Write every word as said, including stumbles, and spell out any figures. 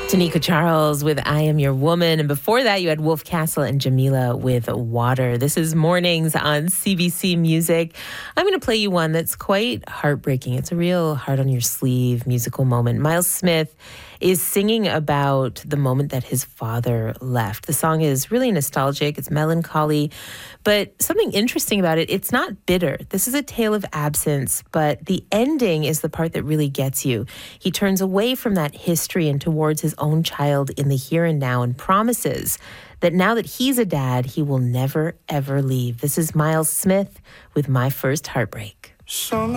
Tanika Charles with I Am Your Woman. And before that, you had Wolf Castle and Jamila with Water. This is Mornings on C B C Music. I'm going to play you one that's quite heartbreaking. It's a real heart on your sleeve musical moment. Miles Smith is singing about the moment that his father left. The song is really nostalgic. It's melancholy. But something interesting about it, it's not bitter. This is a tale of absence, but the ending is the part that really gets you. He turns away from that history and towards his own child in the here and now and promises that now that he's a dad, he will never, ever leave. This is Miles Smith with My First Heartbreak.